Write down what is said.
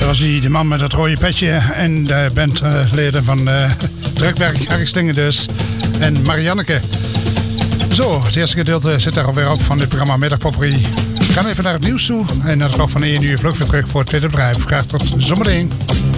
was hij, de man met het rode petje en de bandleden van Drukwerk, Ergslingen dus. En Marianneke. Zo, het eerste gedeelte zit er alweer op van dit programma Middagpopperie. We gaan even naar het nieuws toe. En na de klok van 1 uur vlug weer terug voor het tweede bedrijf. Graag tot zometeen.